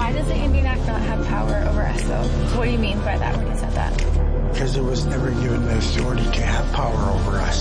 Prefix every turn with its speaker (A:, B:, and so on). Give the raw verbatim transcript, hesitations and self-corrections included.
A: Why does the Indian Act not have power over us, though? What do you mean by that when you said that?
B: Because it was never given the authority to have power over us.